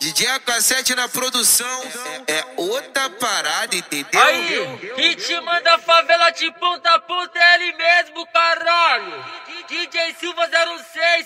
DJ AK7 na produção é outra parada, entendeu? Aí, quem te manda favela de ponta a ponta é ele mesmo, cara.